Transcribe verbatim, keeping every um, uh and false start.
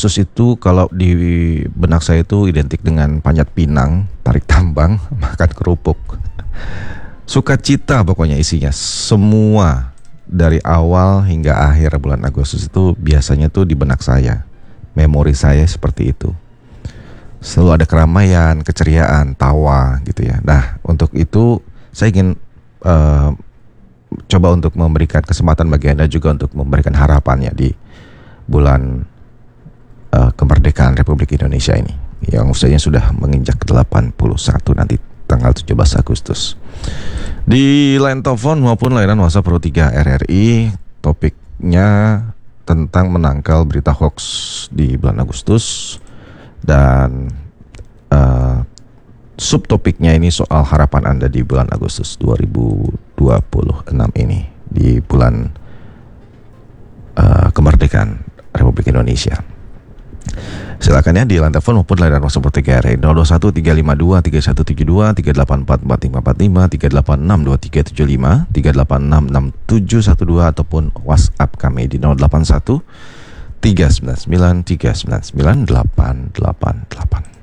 Agustus itu kalau di benak saya itu identik dengan panjat pinang, tarik tambang, makan kerupuk. Sukacita pokoknya isinya. Semua dari awal hingga akhir bulan Agustus itu biasanya tuh di benak saya. Memori saya seperti itu. Selalu ada keramaian, keceriaan, tawa gitu ya. Nah, untuk itu saya ingin uh, coba untuk memberikan kesempatan bagi Anda juga untuk memberikan harapannya di bulan uh, kemerdekaan Republik Indonesia ini, yang usianya sudah menginjak delapan puluh satu nanti tanggal tujuh belas Agustus. Di line telepon maupun layanan WhatsApp Pro tiga R R I, topiknya tentang menangkal berita hoax di bulan Agustus. Dan uh, subtopiknya ini soal harapan Anda di bulan Agustus dua ribu dua puluh enam ini, di bulan uh, kemerdekaan Republik Indonesia. Silakan ya di line telepon maupun layanan WhatsApp tiga R I nol dua satu tiga lima dua tiga satu tujuh dua, tiga delapan empat empat lima empat lima, tiga delapan enam dua tiga tujuh lima, tiga delapan enam enam tujuh satu dua, ataupun WhatsApp kami di nol delapan satu tiga sembilan sembilan tiga sembilan sembilan delapan delapan delapan.